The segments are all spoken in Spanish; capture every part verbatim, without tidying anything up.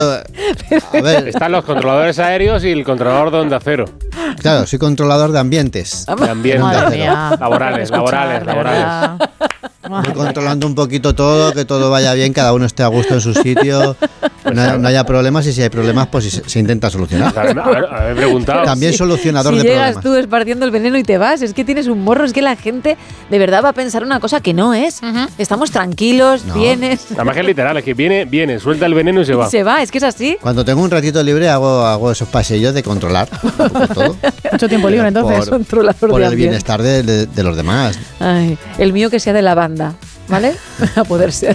A ver, están los controladores aéreos y el controlador de onda cero. Claro, soy controlador de ambientes. De ambientes. Madre mía. Laborales, Escuchar, laborales, de laborales. verdad. Voy controlando un poquito todo, que todo vaya bien, cada uno esté a gusto en su sitio, no, no haya problemas y si hay problemas, pues se, se intenta solucionar. A ver, a ver, a ver, preguntado. También solucionador Si de llegas problemas. tú esparciendo el veneno y te vas, es que tienes un morro, es que la gente de verdad va a pensar una cosa que no es. Ujú. Estamos tranquilos, No. vienes, Además que es literal, es que viene, viene, suelta el veneno y se va. se va, es que es así. Cuando tengo un ratito libre hago, hago esos paseillos de controlar un poco todo. Mucho tiempo libre, entonces. Por, Controlador por de el ambiente. bienestar de, de- de los demás. Ay, el mío que sea de la banda, ¿vale? A poder ser.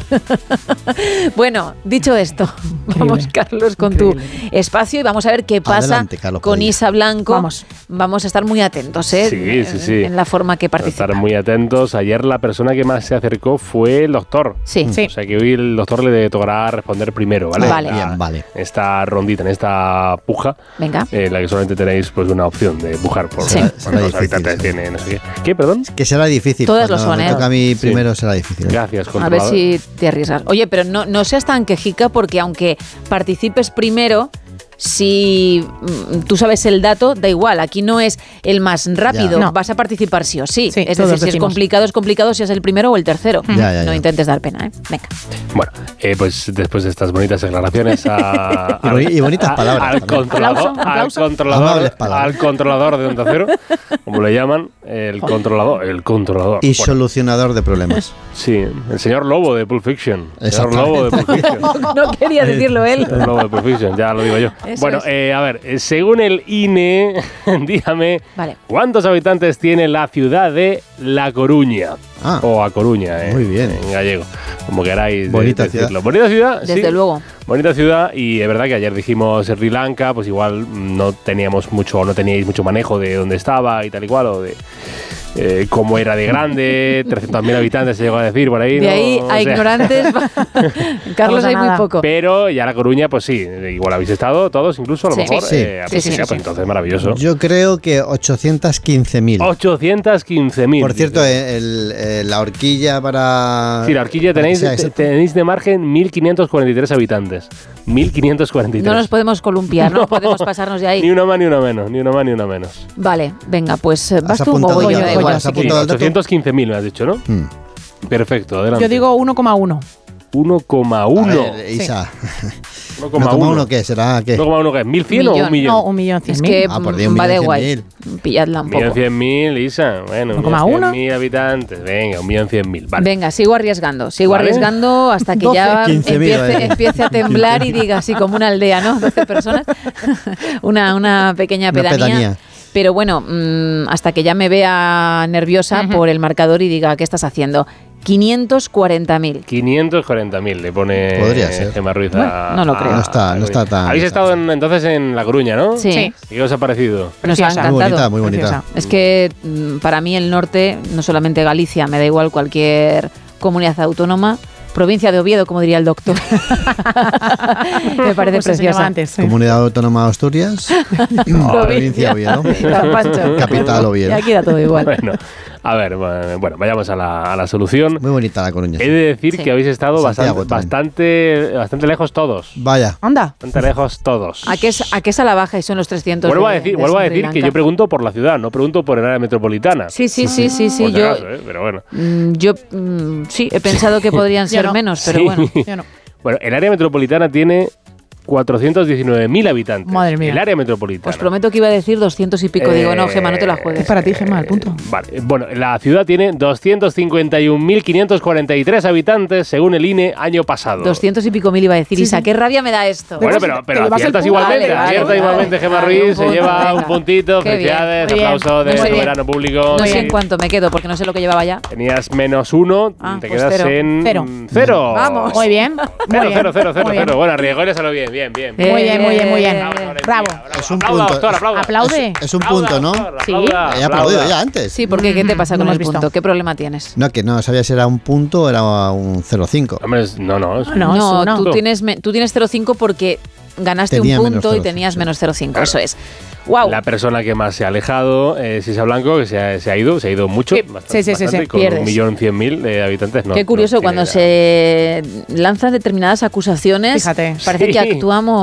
Bueno, dicho esto, vamos, Carlos, con Increíble. tu espacio y vamos a ver qué pasa Adelante, Carlos con Padilla. Isa Blanco. Vamos. Vamos a estar muy atentos, ¿eh? Sí, sí, sí. En la forma que participa. Estar muy atentos. Ayer la persona que más se acercó fue el doctor. Sí. Sí. O sea que hoy el doctor le tocará responder primero, ¿vale? Vale. En esta- Bien, vale. en esta rondita, en esta puja, Venga. en la que solamente tenéis pues una opción de pujar por Sí. cuántos Será difícil, habitantes sí. tiene, no sé qué. ¿Qué, perdón? Que será difícil. Todas lo Cuando son, me ¿eh? toca a mí Sí. primero será difícil. Gracias, A ver controlador. si te arriesgas. Oye, pero no, no seas tan quejica porque aunque participes primero, si mm, tú sabes el dato, da igual. Aquí no es el más rápido. Ya. No. Vas a participar sí o sí. Sí, es todos decir, si es decimos. complicado, es complicado si es el primero o el tercero. Ya, ya, no ya. intentes dar pena, ¿eh? Venga. Bueno, eh, pues después de estas bonitas declaraciones a, Y boni- y bonitas palabras al también. controlador, Aplauso, aplauso. al controlador, Amables palabras. al controlador de onda cero, como le llaman, el controlador, el controlador. Y Bueno, solucionador de problemas. sí, el señor Lobo de Pulp Fiction. El señor Exactamente. Lobo de Pulp Fiction. No quería decirlo él. El Lobo de Pulp Fiction, ya lo digo yo. Eso bueno, es. eh, a ver, eh, según el I N E, dígame, Vale. ¿cuántos habitantes tiene la ciudad de La Coruña? Ah. O A Coruña, eh, Muy bien. en gallego, como queráis de- Bonita decirlo. ciudad. Bonita ciudad, Desde sí. luego. Bonita ciudad, y es verdad que ayer dijimos Sri Lanka, pues igual no teníamos mucho, no teníais mucho manejo de dónde estaba y tal y cual, o de eh, cómo era de grande, trescientos mil habitantes se llegó a decir por ahí. De ¿no? ahí O a sea, ignorantes. Carlos, Vamos a hay muy nada. poco. Pero ya La Coruña, pues sí, igual habéis estado todos, incluso a lo Sí. mejor. Sí. eh, Sí, pues sí, mira, sí, pues sí. entonces maravilloso. Yo creo que ochocientos quince mil. ochocientos quince mil. Por cierto, el, el- la horquilla para... Sí, la horquilla para tenéis, que sea te- exacto. tenéis de margen mil quinientos cuarenta y tres habitantes. mil quinientos cuarenta y tres. No nos podemos columpiar, no, podemos pasarnos de ahí. Ni una más ni una menos, ni una más ni una menos. Vale, venga, pues eh, vas ¿Has tú o apuntado voy ya? yo, da Voy igual. yo, ¿Has sí. apuntado el dato? ochocientos quince mil me has dicho, ¿no? Hmm. Perfecto, adelante. Yo digo uno coma uno. uno coma A uno. ver, Isa. uno ¿uno coma coma uno uno qué? ¿Será qué? uno coma uno qué? ¿mil cien o Millón. un millón? No, un millón cien Es mil. que Ah, por mm, Dios, un va de millón guay. cien Pilladla un Un millón poco. cien mil, Isa. Bueno, un ¿uno coma millón uno? cien mil habitantes. Venga, un millón cien mil. Vale. Venga, sigo arriesgando, sigo Vale. arriesgando hasta que doce, ya quince mil, empiece, vale. empiece a temblar y diga así como una aldea, ¿no? doce personas, una, una pequeña Una pedanía. pedanía. Pero bueno, mmm, hasta que ya me vea nerviosa Ujú. por el marcador y diga, ¿qué estás haciendo? quinientos cuarenta mil. quinientos cuarenta mil le pone Podría ser. Gemma Ruiz a, Bueno, no lo creo. a- No está- no a- está tan- Habéis estado en- entonces en La Coruña, ¿no? Sí. Sí. ¿Y qué os ha parecido? Nos ha Preciosa. encantado. Muy bonita, muy bonita. Preciosa. Es que mm, para mí el norte, no solamente Galicia, me da igual cualquier comunidad autónoma, provincia de Oviedo, como diría el doctor. me parece Como se enseñaba preciosa. antes, sí. Comunidad Autónoma de Asturias. Provincia Oviedo. Pancho. Capital Oviedo. Y aquí da todo igual. Bueno, a ver, bueno, vayamos a la, a la solución. Muy bonita La Coruña. He de decir Sí. que habéis estado Santiago bastante, también. bastante, bastante lejos todos. Vaya. Anda. Bastante lejos todos. ¿A qué, es, ¿A qué es a la baja y son los trescientos? Vuelvo a de- decir, de vuelvo a Sri decir que Lanka? yo pregunto por la ciudad, no pregunto por el área metropolitana. Sí, sí, sí, sí, sí. Por si Yo, acaso, ¿eh? Pero bueno. mm, yo mm, sí, he pensado que podrían Yo ser no. menos, pero Sí. bueno. Yo no. Bueno, el área metropolitana tiene cuatrocientos diecinueve mil habitantes. Madre mía. El área metropolitana. Pues prometo que iba a decir doscientos y pico. Digo, no, Gemma, no te la Es juegues. para ti, Gemma, el punto. Vale, bueno, la ciudad tiene doscientos cincuenta y un mil quinientos cuarenta y tres habitantes según el I N E año pasado. Doscientos y pico mil iba a decir. Sí, Isa, sí. qué rabia me da esto. Bueno, Te pero, llevas pero el aciertas punto. igualmente, Vale, vale, acierta vale, igualmente Gemma vale, Ruiz, un se punto, lleva venga. un puntito, Qué bien. felicidades, Muy bien. aplauso de Muy este bien. verano público. No sé Sí. en cuánto me quedo, porque no sé lo que llevaba ya. Tenías menos uno, Ah, te pues quedas cero. en Cero. cero. Vamos. Muy bien. Muy Cero, bien. cero, cero, cero, Muy bien. cero. Bueno, arriesgó y le salió bien, bien, bien. Eh, Muy bien, muy bien, muy bien. Bravo, Florencia, Bravo. Es un Aplauda, punto. doctor, aplauda. Aplaude. Es, es un Aplauda, punto, ¿no? doctor, Sí. aplauda, He aplaudido aplauda. ya antes. Sí, porque ¿qué te Mm, pasa no con lo el has punto? visto. ¿Qué problema tienes? No, que no sabía si era un punto o era un cero coma cinco. Hombre, es- no, no. es- No, es uno. tú tienes, me- tú tienes cero coma cinco porque ganaste Tenía un menos punto y cero coma cinco, tenías sí. menos cero coma cinco. Claro. Eso es. ¡Wow! La persona que más se ha alejado es Isa Blanco, que se ha, se ha ido, se ha ido mucho, Sí, bastante, sí, sí, sí, bastante, sí, con pierdes. un millón cien mil de habitantes. No, Qué curioso, no tiene cuando nada. se lanzan determinadas acusaciones, Fíjate. parece Sí. que actuamos